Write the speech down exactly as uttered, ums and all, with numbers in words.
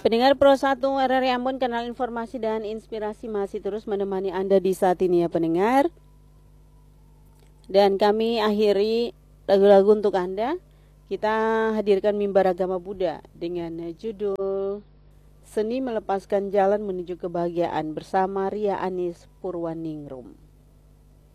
Pendengar Pro satu R R I Ambon, kanal informasi dan inspirasi masih terus menemani Anda di saat ini ya pendengar. Dan kami akhiri lagu-lagu untuk Anda. Kita hadirkan Mimbar Agama Buddha dengan judul Seni Melepaskan Jalan Menuju Kebahagiaan bersama Ria Anis Purwaningrum.